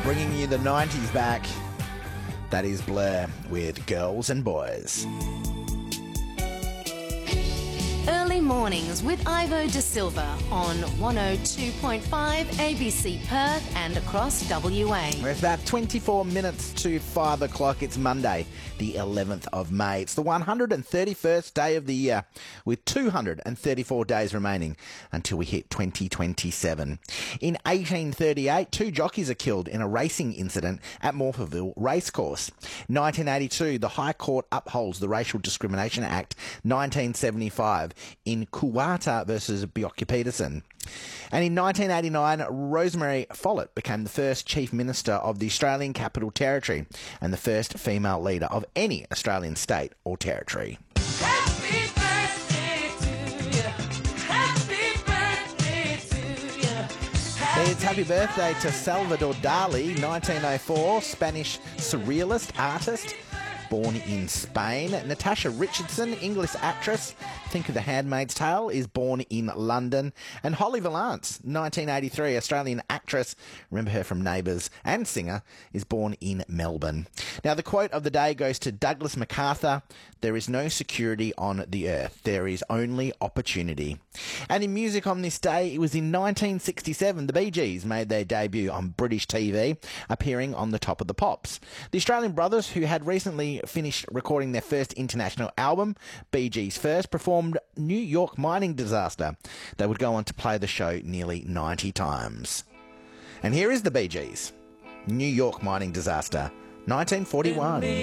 Bringing you the 90s back. That is Blur with Girls and Boys. Early mornings with Ivo De Silva on 102.5 ABC Perth and across WA. It's about 24 minutes to 5 o'clock. It's Monday, the 11th of May. It's the 131st day of the year, with 234 days remaining until we hit 2027. In 1838, two jockeys are killed in a racing incident at Morphettville Racecourse. 1982, the High Court upholds the Racial Discrimination Act 1975 in Kuwata versus Bjelke-Petersen. And in 1989, Rosemary Follett became the first Chief Minister of the Australian Capital Territory and the first female leader of any Australian state or territory. Happy birthday to you. Happy birthday to you. It's happy birthday to Salvador Dali, 1904, Spanish surrealist artist, born in Spain. Natasha Richardson, English actress, think of The Handmaid's Tale, is born in London. And Holly Valance, 1983, Australian actress, remember her from Neighbours, and singer, is born in Melbourne. Now, the quote of the day goes to Douglas MacArthur: "There is no security on the earth. There is only opportunity." And in music on this day, it was in 1967 the Bee Gees made their debut on British TV, appearing on the Top of the Pops. The Australian brothers, who had recently finished recording their first international album, Bee Gees First, performed New York Mining Disaster. They would go on to play the show nearly 90 times. And here is the Bee Gees, New York Mining Disaster, 1941.